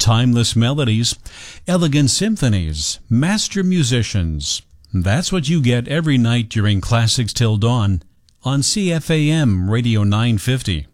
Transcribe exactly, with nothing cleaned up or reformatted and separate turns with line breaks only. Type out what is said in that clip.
Timeless melodies, elegant symphonies, master musicians. That's what you get every night during Classics Till Dawn on C F A M Radio nine fifty.